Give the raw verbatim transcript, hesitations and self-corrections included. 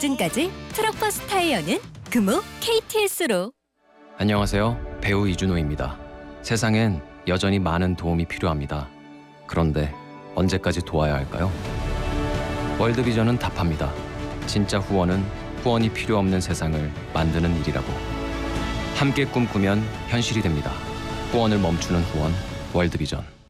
보증까지 트럭버스 타이어는 금호 케이티에스로. 안녕하세요. 배우 이준호입니다. 세상엔 여전히 많은 도움이 필요합니다. 그런데 언제까지 도와야 할까요? 월드비전은 답합니다. 진짜 후원은 후원이 필요 없는 세상을 만드는 일이라고. 함께 꿈꾸면 현실이 됩니다. 후원을 멈추는 후원, 월드비전.